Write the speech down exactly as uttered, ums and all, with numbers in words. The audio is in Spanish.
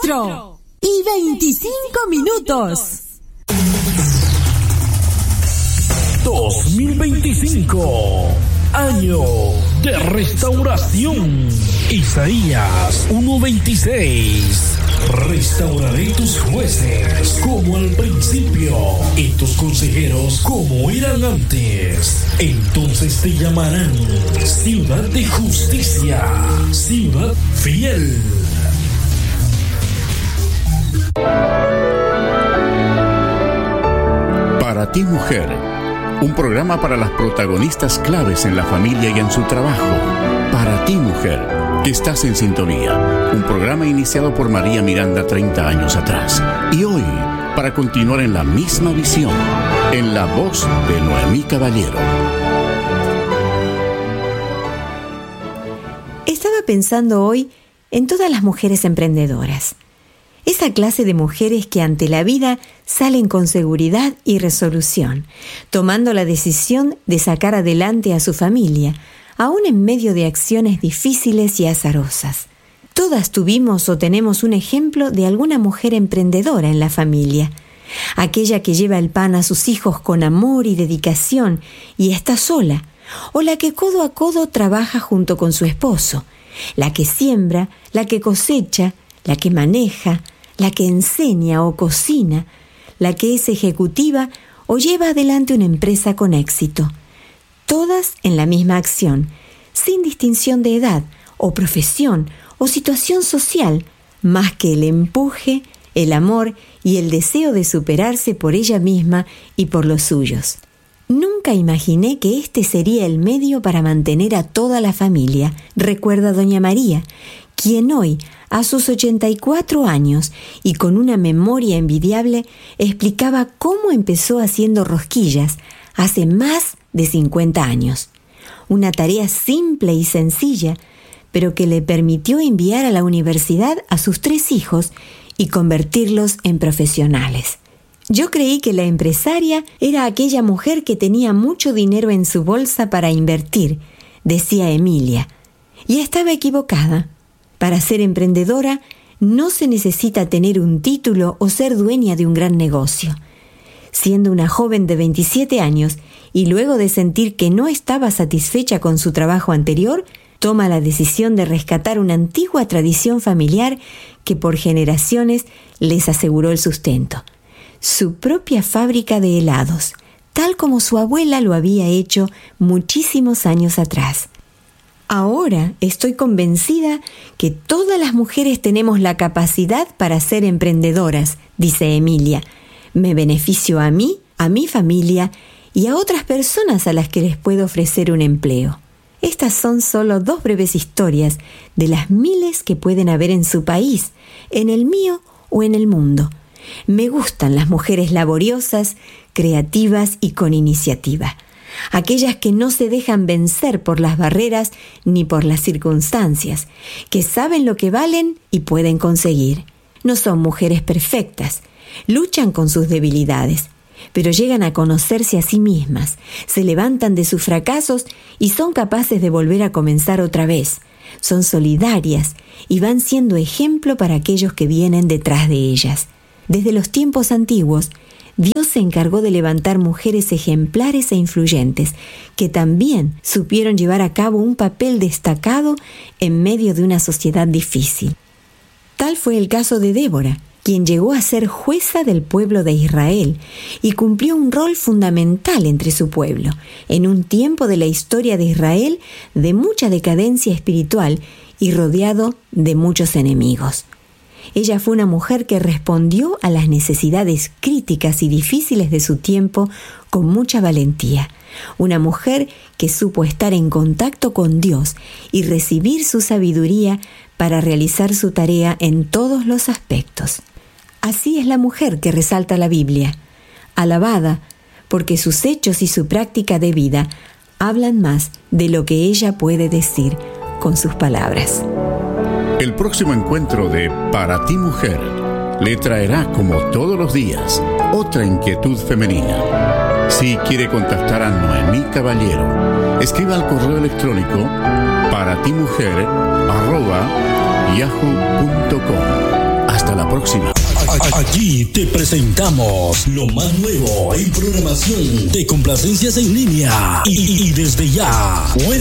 cuatro y veinticinco minutos. dos mil veinticinco, año de restauración. Isaías uno veintiséis. Restauraré tus jueces como al principio y tus consejeros como eran antes. Entonces te llamarán ciudad de justicia, ciudad fiel. Para ti, mujer, un programa para las protagonistas claves en la familia y en su trabajo. Para ti, mujer, que estás en sintonía. Un programa iniciado por María Miranda treinta años atrás. Y hoy, para continuar en la misma visión, en la voz de Noemí Caballero. Estaba pensando hoy en todas las mujeres emprendedoras. Esa clase de mujeres que ante la vida salen con seguridad y resolución, tomando la decisión de sacar adelante a su familia, aún en medio de acciones difíciles y azarosas. Todas tuvimos o tenemos un ejemplo de alguna mujer emprendedora en la familia, aquella que lleva el pan a sus hijos con amor y dedicación y está sola, o la que codo a codo trabaja junto con su esposo, la que siembra, la que cosecha, la que maneja, la que enseña o cocina, la que es ejecutiva o lleva adelante una empresa con éxito. Todas en la misma acción, sin distinción de edad o profesión o situación social, más que el empuje, el amor y el deseo de superarse por ella misma y por los suyos. Nunca imaginé que este sería el medio para mantener a toda la familia, recuerda doña María, quien hoy, a sus ochenta y cuatro años y con una memoria envidiable, explicaba cómo empezó haciendo rosquillas hace más de cincuenta años. Una tarea simple y sencilla, pero que le permitió enviar a la universidad a sus tres hijos y convertirlos en profesionales. Yo creí que la empresaria era aquella mujer que tenía mucho dinero en su bolsa para invertir, decía Emilia, y estaba equivocada. Para ser emprendedora no se necesita tener un título o ser dueña de un gran negocio. Siendo una joven de veintisiete años y luego de sentir que no estaba satisfecha con su trabajo anterior, toma la decisión de rescatar una antigua tradición familiar que por generaciones les aseguró el sustento. Su propia fábrica de helados, tal como su abuela lo había hecho muchísimos años atrás. Ahora estoy convencida que todas las mujeres tenemos la capacidad para ser emprendedoras, dice Emilia. Me beneficio a mí, a mi familia y a otras personas a las que les puedo ofrecer un empleo. Estas son solo dos breves historias de las miles que pueden haber en su país, en el mío o en el mundo. Me gustan las mujeres laboriosas, creativas y con iniciativa. Aquellas que no se dejan vencer por las barreras ni por las circunstancias, que saben lo que valen y pueden conseguir. No son mujeres perfectas, luchan con sus debilidades, pero llegan a conocerse a sí mismas, se levantan de sus fracasos y son capaces de volver a comenzar otra vez. Son solidarias y van siendo ejemplo para aquellos que vienen detrás de ellas. Desde los tiempos antiguos, Dios se encargó de levantar mujeres ejemplares e influyentes, que también supieron llevar a cabo un papel destacado en medio de una sociedad difícil. Tal fue el caso de Débora, quien llegó a ser jueza del pueblo de Israel y cumplió un rol fundamental entre su pueblo, en un tiempo de la historia de Israel de mucha decadencia espiritual y rodeado de muchos enemigos. Ella fue una mujer que respondió a las necesidades críticas y difíciles de su tiempo con mucha valentía. Una mujer que supo estar en contacto con Dios y recibir su sabiduría para realizar su tarea en todos los aspectos. Así es la mujer que resalta la Biblia, alabada porque sus hechos y su práctica de vida hablan más de lo que ella puede decir con sus palabras. El próximo encuentro de Para ti, mujer le traerá, como todos los días, otra inquietud femenina. Si quiere contactar a Noemí Caballero, escriba al correo electrónico para ti mujer arroba yahoo punto com. Hasta la próxima. Aquí te presentamos lo más nuevo en programación de complacencias en línea y, y desde ya, buena